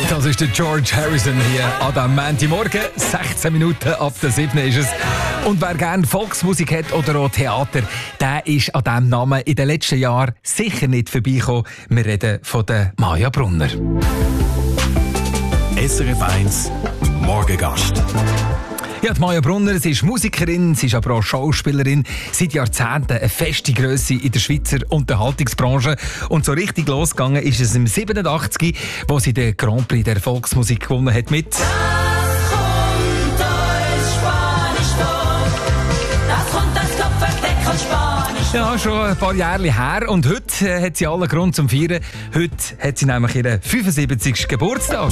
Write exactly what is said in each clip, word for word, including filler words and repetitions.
Das ist der George Harrison hier an diesem Montagmorgen. sechzehn Minuten ab der sieben ist es. Und wer gerne Volksmusik hat oder auch Theater, der ist an diesem Namen in den letzten Jahren sicher nicht vorbeigekommen. Wir reden von der Maja Brunner. S R F eins Morgengast. Ja, die Maja Brunner, sie ist Musikerin, sie ist aber auch Schauspielerin. Seit Jahrzehnten eine feste Grösse in der Schweizer Unterhaltungsbranche. Und so richtig losgegangen ist es im siebenundachtzig, wo sie den Grand Prix der Volksmusik gewonnen hat mit... Das kommt aus Spanisch vor. Das kommt das Kopfverdeck aus Spanisch vor. Ja, schon ein paar Jahre her. Und heute äh, hat sie allen Grund zum Feiern. Heute hat sie nämlich ihren fünfundsiebzigsten Geburtstag.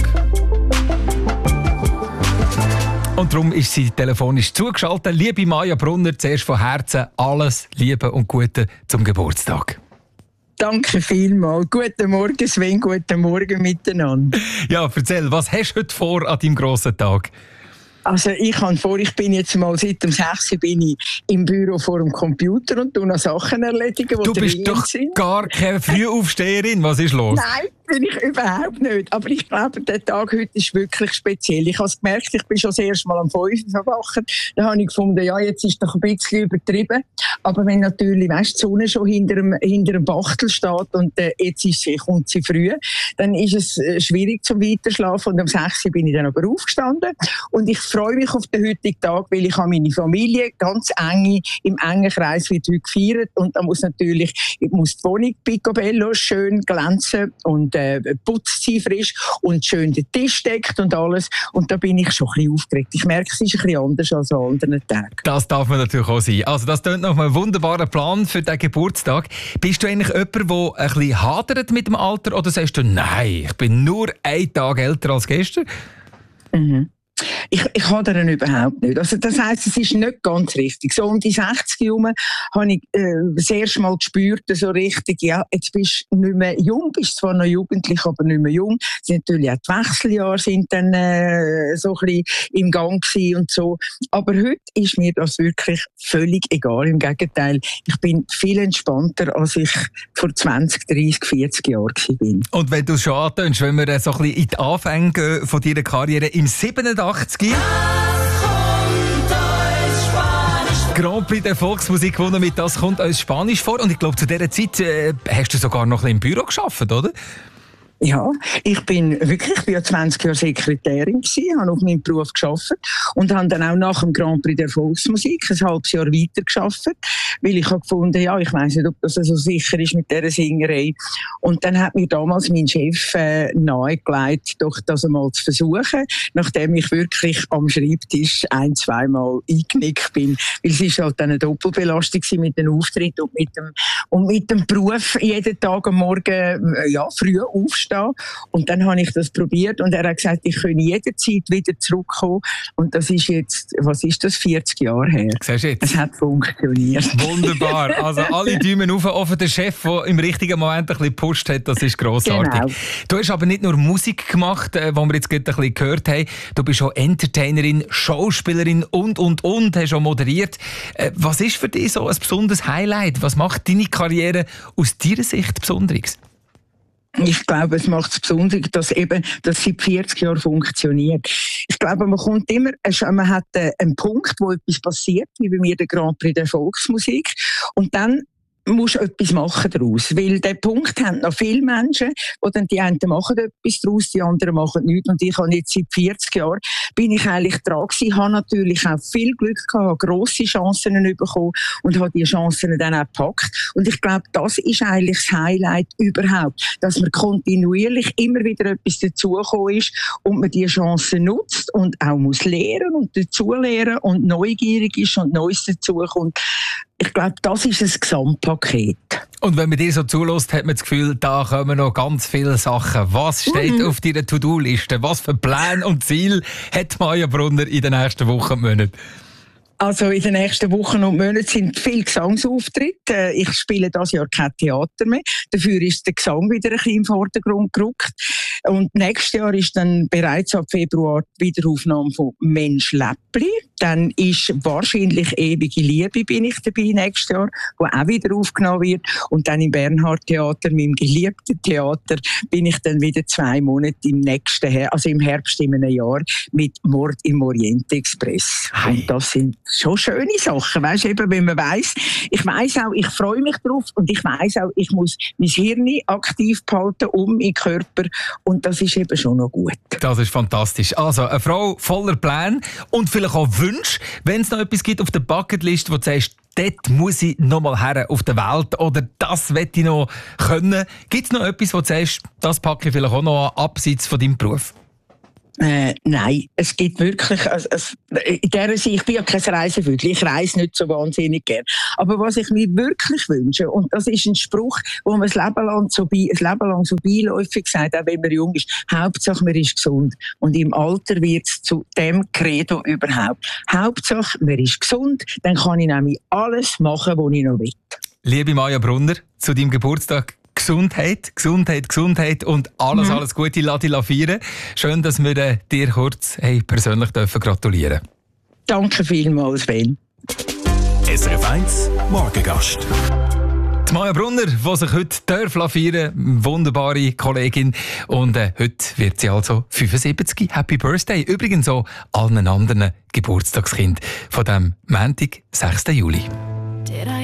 Und darum ist sie telefonisch zugeschaltet. Liebe Maja Brunner, zuerst von Herzen alles Liebe und Gute zum Geburtstag. Danke vielmals. Guten Morgen, Sven. Guten Morgen miteinander. Ja, erzähl, was hast du heute vor an deinem grossen Tag? Also ich habe vor, ich bin jetzt mal seit dem sechs Uhr bin ich im Büro vor dem Computer und tue noch Sachen erledigen, die Du bist doch sind. gar keine Frühaufsteherin. Was ist los? Nein, bin ich überhaupt nicht. Aber ich glaube, der Tag heute ist wirklich speziell. Ich habe es gemerkt, ich bin schon das erste Mal am fünf Uhr verwacht. Da habe ich gefunden, ja, jetzt ist doch ein bisschen übertrieben. Aber wenn natürlich, weißt, die Sonne schon hinter dem, hinter dem Bachtel steht und äh, jetzt ist sie, kommt sie früh, dann ist es äh, schwierig zum Weiterschlafen. Und um sechs Uhr bin ich dann aber aufgestanden. Und ich freue mich auf den heutigen Tag, weil ich habe meine Familie ganz enge, im engen Kreis wird heute gefeiert. Und da muss natürlich, ich muss die Wohnung picobello schön glänzen und äh, putzt sie frisch und schön den Tisch deckt und alles. Und da bin ich schon ein bisschen aufgeregt. Ich merke, es ist ein bisschen anders als an anderen Tagen. Das darf man natürlich auch sein. Also das klingt nach einem wunderbaren Plan für diesen Geburtstag. Bist du eigentlich jemand, der ein bisschen hadert mit dem Alter, oder sagst du, nein, ich bin nur einen Tag älter als gestern? Mhm. Ich, ich hadere überhaupt nicht. Also das heisst, es ist nicht ganz richtig. So um die sechzig herum habe ich äh, das erste Mal gespürt, so richtig, ja, jetzt bist du nicht mehr jung, bist zwar noch jugendlich, aber nicht mehr jung. Es sind natürlich auch die Wechseljahre sind dann äh, so ein bisschen im Gang gewesen und so. Aber heute ist mir das wirklich völlig egal. Im Gegenteil, ich bin viel entspannter, als ich vor zwanzig, dreissig, vierzig Jahren bin. Und wenn du schon antönst, wenn wir so ein bisschen in die Anfänge gehen von deiner Karriere im siebenundachtzig Grand Prix der Volksmusik gewonnen mit «Das kommt aus Spanisch vor». Und ich glaube, zu dieser Zeit äh, hast du sogar noch ein bisschen im Büro gearbeitet, oder? Ja, ich bin wirklich, ich bin ja zwanzig Jahre Sekretärin gewesen, habe auf meinem Beruf gearbeitet und habe dann auch nach dem Grand Prix der Volksmusik ein halbes Jahr weiter gearbeitet, weil ich habe gefunden, ja, ich weiss nicht, ob das so sicher ist mit dieser Singerei. Und dann hat mir damals mein Chef äh, nahegelegt, doch das einmal zu versuchen, nachdem ich wirklich am Schreibtisch ein-, zweimal eingenickt bin, weil es ist halt eine Doppelbelastung mit dem Auftritt und mit dem, und mit dem Beruf jeden Tag am Morgen äh, ja, früh aufstehen. Und dann habe ich das probiert und er hat gesagt, ich könne jederzeit wieder zurückkommen. Und das ist jetzt, was ist das, vierzig Jahre her. Siehst du jetzt? Es hat funktioniert. Wunderbar. Also alle Daumen auf, auch für den Chef, der im richtigen Moment ein bisschen gepusht hat. Das ist grossartig. Genau. Du hast aber nicht nur Musik gemacht, äh, wo wir jetzt gerade ein bisschen gehört haben. Du bist auch Entertainerin, Schauspielerin und, und, und, hast auch moderiert. Äh, was ist für dich so ein besonderes Highlight? Was macht deine Karriere aus deiner Sicht Besonderes? Ich glaube, es macht es besonders, dass eben, dass seit vierzig Jahren funktioniert. Ich glaube, man kommt immer, man hat einen Punkt, wo etwas passiert, wie bei mir der Grand Prix der Volksmusik. Und dann musst du etwas machen daraus. Weil den Punkt haben noch viele Menschen, die dann die einen machen etwas daraus, die anderen machen nichts. Und ich habe jetzt seit vierzig Jahren, bin ich eigentlich dran gewesen, habe natürlich auch viel Glück gehabt, habe grosse Chancen bekommen und habe diese Chancen dann auch gepackt. Und ich glaube, das ist eigentlich das Highlight überhaupt, dass man kontinuierlich immer wieder etwas dazugekommen ist und man diese Chancen nutzt und auch muss lernen und dazulernen und neugierig ist und Neues dazukommt. Ich glaube, das ist ein Gesamtpaket. Und wenn man dir so zulässt, hat man das Gefühl, da kommen noch ganz viele Sachen. Was steht mhm. auf deiner To-Do-Liste? Was für Pläne und Ziele hat Maja Brunner in den nächsten Wochen und Monaten? Also in den nächsten Wochen und Monaten sind viele Gesangsauftritte. Ich spiele dieses Jahr kein Theater mehr. Dafür ist der Gesang wieder ein bisschen im Vordergrund gerückt. Und nächstes Jahr ist dann bereits ab Februar die Wiederaufnahme von Mensch Läppli. Dann ist wahrscheinlich ewige Liebe bin ich dabei nächstes Jahr, wo auch wieder aufgenommen wird. Und dann im Bernhard-Theater, meinem geliebten Theater, bin ich dann wieder zwei Monate im nächsten, Her- also im Herbst in einem Jahr mit Mord im Orient Express. Hey. Und das sind schon schöne Sachen, weißt du, eben, wenn man weiss. Ich weiss auch, ich freue mich drauf und ich weiss auch, ich muss mein Hirn aktiv behalten um meinen Körper und das ist eben schon noch gut. Das ist fantastisch. Also, eine Frau voller Pläne und vielleicht auch Wünsche, wenn es noch etwas gibt auf der Bucketlist, wo du sagst, dort muss ich noch mal her auf der Welt oder das will ich noch können. Gibt es noch etwas, wo du sagst, das packe ich vielleicht auch noch an, abseits von deinem Beruf? Äh, nein, es gibt wirklich, also, es, in der Sicht, ich bin ja kein Reisevögel, ich reise nicht so wahnsinnig gern. Aber was ich mir wirklich wünsche, und das ist ein Spruch, wo man das Leben lang so, bei, das Leben lang so beiläufig sagt, auch wenn man jung ist, Hauptsache man ist gesund. Und im Alter wird es zu dem Credo überhaupt. Hauptsache man ist gesund, dann kann ich nämlich alles machen, was ich noch will. Liebe Maja Brunner, zu deinem Geburtstag Gesundheit, Gesundheit, Gesundheit und alles, mhm. alles Gute, lass dich feiern. Schön, dass wir äh, dir kurz hey, persönlich dürfen gratulieren. Danke vielmals, Ben. S R F eins Morgengast. Die Maja Brunner, die sich heute feiern darf, wunderbare Kollegin. Und äh, heute wird sie also fünfundsiebzig. Happy Birthday. Übrigens auch allen anderen Geburtstagskind von dem Montag, sechsten Juli.